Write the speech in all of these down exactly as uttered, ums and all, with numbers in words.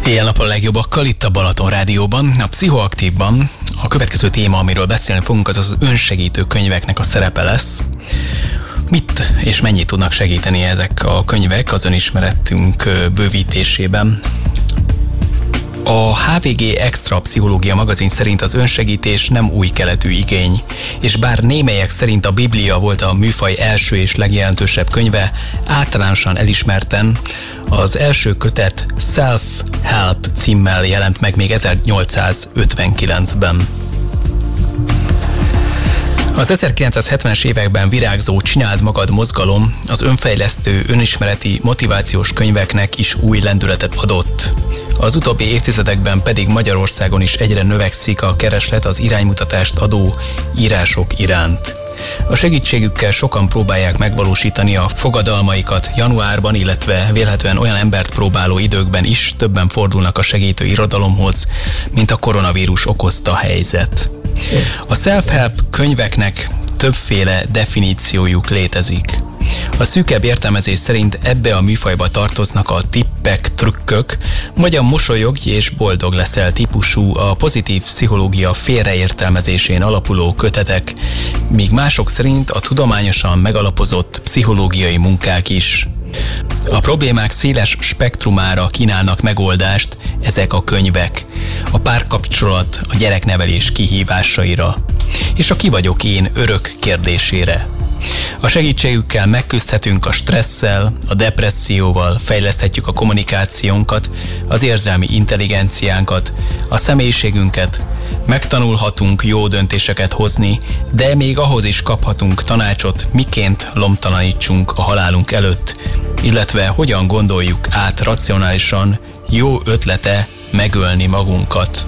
Éjjel-nappal a legjobbakkal itt a Balaton Rádióban, a Pszichoaktívban. A következő téma, amiről beszélni fogunk, az az önsegítő könyveknek a szerepe lesz. Mit és mennyit tudnak segíteni ezek a könyvek az önismeretünk bővítésében? A há vé gé Extra Pszichológia magazin szerint az önsegítés nem új keletű igény, és bár némelyek szerint a Biblia volt a műfaj első és legjelentősebb könyve, általánosan elismerten az első kötet Self-Help címmel jelent meg még ezernyolcszázötvenkilencben. Az ezerkilencszázhetvenes években virágzó Csináld magad mozgalom az önfejlesztő, önismereti, motivációs könyveknek is új lendületet adott. Az utóbbi évtizedekben pedig Magyarországon is egyre növekszik a kereslet az iránymutatást adó írások iránt. A segítségükkel sokan próbálják megvalósítani a fogadalmaikat januárban, illetve vélhetően olyan embert próbáló időkben is többen fordulnak a segítő irodalomhoz, mint a koronavírus okozta helyzet. A self-help könyveknek többféle definíciójuk létezik. A szűkebb értelmezés szerint ebbe a műfajba tartoznak a tippek, trükkök, vagy a mosolyogj és boldog leszel típusú, a pozitív pszichológia félreértelmezésén alapuló kötetek, míg mások szerint a tudományosan megalapozott pszichológiai munkák is. A problémák széles spektrumára kínálnak megoldást ezek a könyvek, a párkapcsolat, a gyereknevelés kihívásaira, és a ki vagyok én örök kérdésére. A segítségükkel megküzdhetünk a stresszel, a depresszióval, fejleszthetjük a kommunikációnkat, az érzelmi intelligenciánkat, a személyiségünket, megtanulhatunk jó döntéseket hozni, de még ahhoz is kaphatunk tanácsot, miként lomtalanítsunk a halálunk előtt, illetve hogyan gondoljuk át racionálisan, jó ötlete megölni magunkat.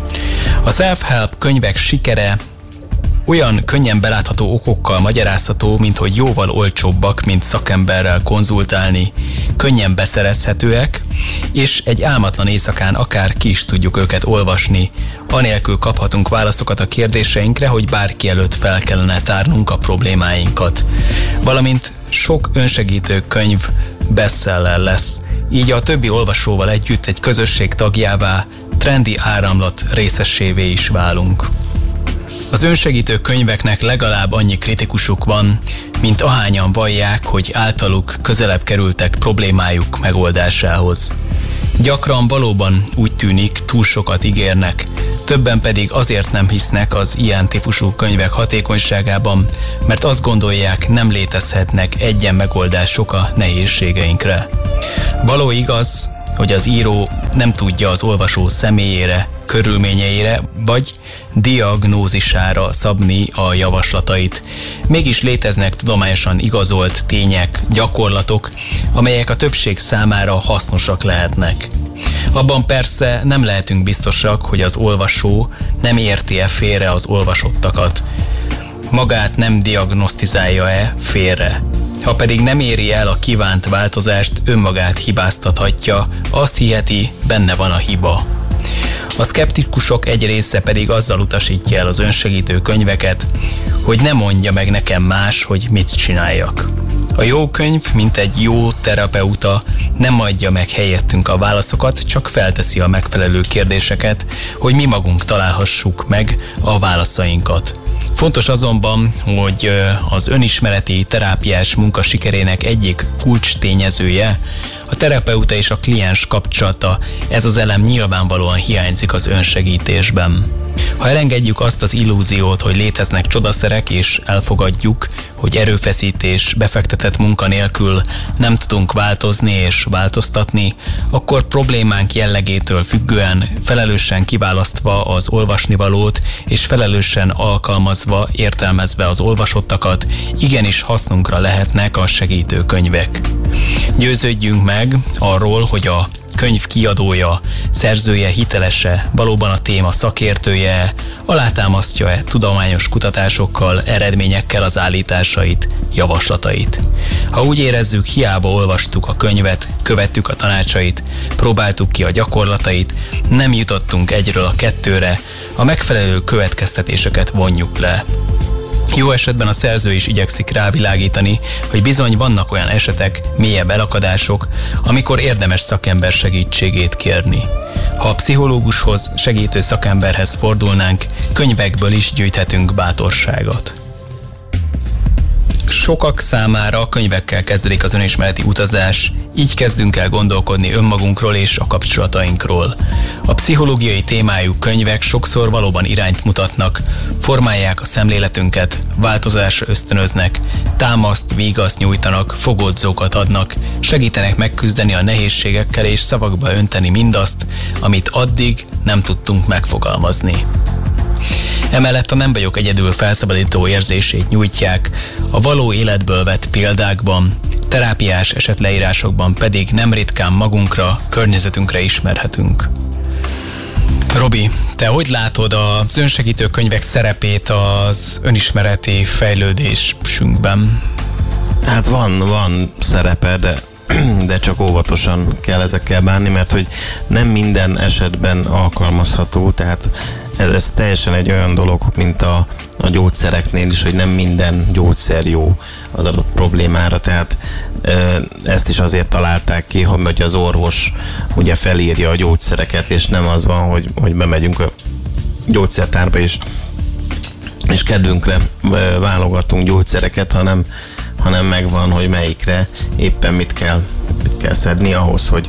A self-help könyvek sikere olyan könnyen belátható okokkal magyarázható, mint hogy jóval olcsóbbak, mint szakemberrel konzultálni, könnyen beszerezhetőek, és egy álmatlan éjszakán akár ki is tudjuk őket olvasni, anélkül kaphatunk válaszokat a kérdéseinkre, hogy bárki előtt fel kellene tárnunk a problémáinkat. Valamint sok önsegítő könyv bestseller lesz, így a többi olvasóval együtt egy közösség tagjává, trendi áramlat részesévé is válunk. Az önsegítő könyveknek legalább annyi kritikusuk van, mint ahányan vallják, hogy általuk közelebb kerültek problémájuk megoldásához. Gyakran valóban úgy tűnik, túl sokat ígérnek, többen pedig azért nem hisznek az ilyen típusú könyvek hatékonyságában, mert azt gondolják, nem létezhetnek egyen megoldások a nehézségeinkre. Való igaz, hogy az író nem tudja az olvasó személyére, körülményeire vagy diagnózisára szabni a javaslatait. Mégis léteznek tudományosan igazolt tények, gyakorlatok, amelyek a többség számára hasznosak lehetnek. Abban persze nem lehetünk biztosak, hogy az olvasó nem érti-e félre az olvasottakat, magát nem diagnosztizálja-e félre. Ha pedig nem éri el a kívánt változást, önmagát hibáztathatja, azt hiheti, benne van a hiba. A szkeptikusok egy része pedig azzal utasítja el az önsegítő könyveket, hogy ne mondja meg nekem más, hogy mit csináljak. A jó könyv, mint egy jó terapeuta, nem adja meg helyettünk a válaszokat, csak felteszi a megfelelő kérdéseket, hogy mi magunk találhassuk meg a válaszainkat. Fontos azonban, hogy az önismereti terápiás munka sikerének egyik kulcs tényezője a terapeuta és a kliens kapcsolata. Ez az elem nyilvánvalóan hiányzik az önsegítésben. Ha elengedjük azt az illúziót, hogy léteznek csodaszerek, és elfogadjuk, hogy erőfeszítés, befektetett munka nélkül nem tudunk változni és változtatni, akkor problémánk jellegétől függően, felelősen kiválasztva az olvasnivalót és felelősen alkalmazva, értelmezve az olvasottakat, igenis hasznunkra lehetnek a segítőkönyvek. Győződjünk meg arról, hogy a könyv kiadója, szerzője hitelese, valóban a téma szakértője, alátámasztja-e tudományos kutatásokkal, eredményekkel az állításait, javaslatait. Ha úgy érezzük, hiába olvastuk a könyvet, követtük a tanácsait, próbáltuk ki a gyakorlatait, nem jutottunk egyről a kettőre, a megfelelő következtetéseket vonjuk le. Jó esetben a szerző is igyekszik rávilágítani, hogy bizony vannak olyan esetek, mélyebb elakadások, amikor érdemes szakember segítségét kérni. Ha a pszichológushoz, segítő szakemberhez fordulnánk, könyvekből is gyűjthetünk bátorságot. Sokak számára könyvekkel kezdődik az önismereti utazás, így kezdünk el gondolkodni önmagunkról és a kapcsolatainkról. A pszichológiai témájú könyvek sokszor valóban irányt mutatnak, formálják a szemléletünket, változásra ösztönöznek, támaszt, vígaszt nyújtanak, fogódzókat adnak, segítenek megküzdeni a nehézségekkel és szavakba önteni mindazt, amit addig nem tudtunk megfogalmazni. Emellett a nem vagyok egyedül felszabadító érzését nyújtják, a való életből vett példákban, terápiás esetleírásokban pedig nem ritkán magunkra, környezetünkre ismerhetünk. Robi, te hogy látod az önsegítő könyvek szerepét az önismereti fejlődésünkben? Hát van, van szerepe, de, de csak óvatosan kell ezekkel bánni, mert hogy nem minden esetben alkalmazható, tehát ez, ez teljesen egy olyan dolog, mint a, a gyógyszereknél is, hogy nem minden gyógyszer jó az adott problémára, tehát ezt is azért találták ki, hogy az orvos ugye felírja a gyógyszereket, és nem az van, hogy, hogy bemegyünk a gyógyszertárba, és, és kedvünkre válogatunk gyógyszereket, hanem, hanem megvan, hogy melyikre éppen mit kell, mit kell szedni ahhoz, hogy,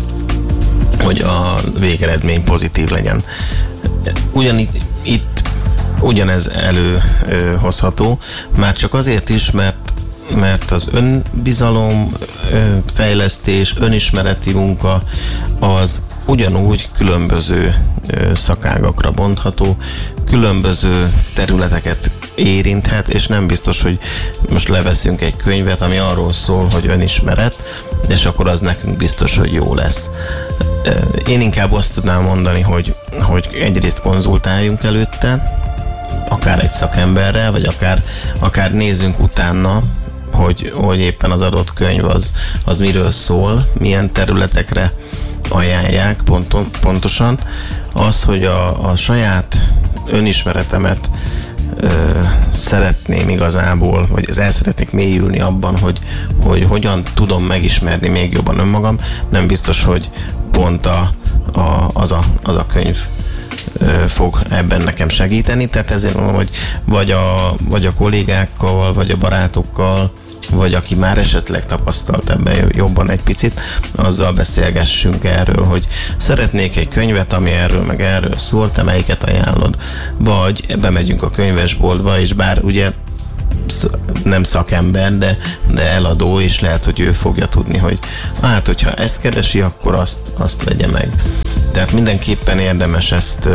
hogy a végeredmény pozitív legyen. Ugyanitt itt ugyanez előhozható, már csak azért is, mert mert az önbizalom, fejlesztés, önismereti munka az ugyanúgy különböző szakágakra bontható, különböző területeket érinthet, és nem biztos, hogy most leveszünk egy könyvet, ami arról szól, hogy önismeret, és akkor az nekünk biztos, hogy jó lesz. Én inkább azt tudnám mondani, hogy, hogy egyrészt konzultáljunk előtte, akár egy szakemberrel, vagy akár, akár nézzünk utána, hogy, hogy éppen az adott könyv az, az miről szól, milyen területekre ajánlják ponton, pontosan. Az, hogy a, a saját önismeretemet ö, szeretném igazából, vagy el szeretnék mélyülni abban, hogy, hogy hogyan tudom megismerni még jobban önmagam, nem biztos, hogy pont a, a, az, a, az a könyv fog ebben nekem segíteni, tehát ezért mondom, hogy vagy a, vagy a kollégákkal, vagy a barátokkal, vagy aki már esetleg tapasztalt ebben jobban egy picit, azzal beszélgessünk erről, hogy szeretnék egy könyvet, ami erről meg erről szól, te melyiket ajánlod, vagy bemegyünk a könyvesboltba, és bár ugye nem szakember, de, de eladó, és lehet, hogy ő fogja tudni, hogy hát, hogyha ezt keresi, akkor azt, azt vegye meg. Tehát mindenképpen érdemes ezt,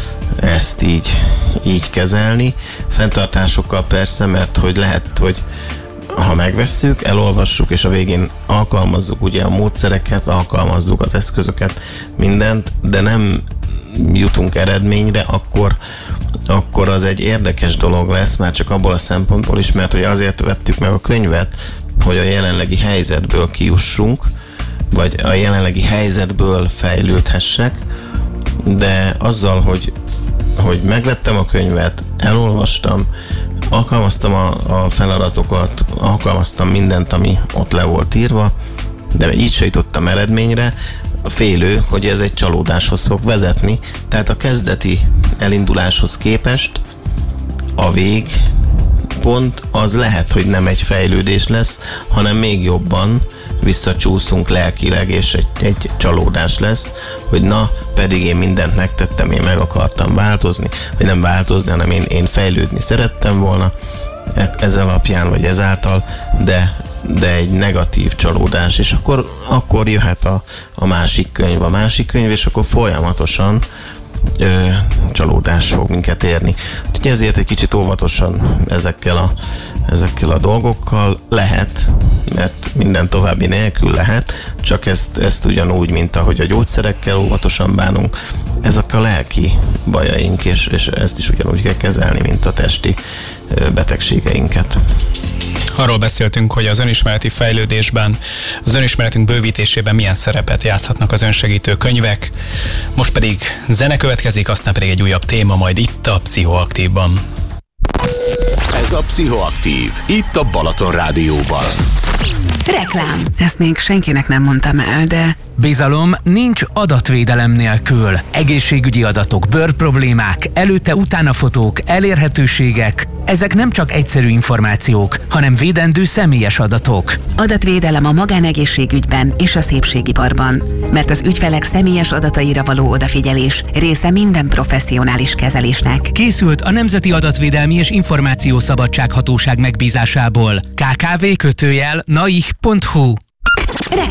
ezt így, így kezelni. Fenntartásokkal persze, mert hogy lehet, hogy ha megvesszük, elolvassuk, és a végén alkalmazzuk ugye a módszereket, alkalmazzuk az eszközöket, mindent, de nem jutunk eredményre, akkor, akkor az egy érdekes dolog lesz, már csak abból a szempontból is, mert hogy azért vettük meg a könyvet, hogy a jelenlegi helyzetből kijussunk, vagy a jelenlegi helyzetből fejlődhessek, de azzal, hogy, hogy megvettem a könyvet, elolvastam, alkalmaztam a, a feladatokat, alkalmaztam mindent, ami ott le volt írva, de így se jutottam eredményre, félő, hogy ez egy csalódáshoz fog vezetni, tehát a kezdeti elinduláshoz képest a végpont az lehet, hogy nem egy fejlődés lesz, hanem még jobban visszacsúszunk lelkileg, és egy, egy csalódás lesz, hogy na, pedig én mindent megtettem, én meg akartam változni, vagy nem változni, hanem én, én fejlődni szerettem volna ez alapján, vagy ezáltal, de, de egy negatív csalódás, és akkor, akkor jöhet a, a másik könyv, a másik könyv, és akkor folyamatosan ö, csalódás fog minket érni. Úgyhogy ezért egy kicsit óvatosan ezekkel a, ezekkel a dolgokkal lehet, mert minden további nélkül lehet, csak ezt, ezt ugyanúgy, mint ahogy a gyógyszerekkel óvatosan bánunk, ezek a lelki bajaink, és, és ezt is ugyanúgy kell kezelni, mint a testi betegségeinket. Arról beszéltünk, hogy az önismereti fejlődésben, az önismeretünk bővítésében milyen szerepet játszhatnak az önsegítő könyvek. Most pedig zene következik, aztán pedig egy újabb téma majd itt a Pszichoaktívban. Ez a Pszichoaktív, itt a Balaton Rádióban. Reklám. Ezt még senkinek nem mondtam el, de Bizalom nincs adatvédelem nélkül. Egészségügyi adatok, bőrproblémák, előtte-utána fotók, elérhetőségek, ezek nem csak egyszerű információk, hanem védendő személyes adatok. Adatvédelem a magánegészségügyben és a szépségiparban, mert az ügyfelek személyes adataira való odafigyelés része minden professzionális kezelésnek. Készült a Nemzeti Adatvédelmi és Információszabadság Hatóság megbízásából. ká ká vé kötőjel naih pont hu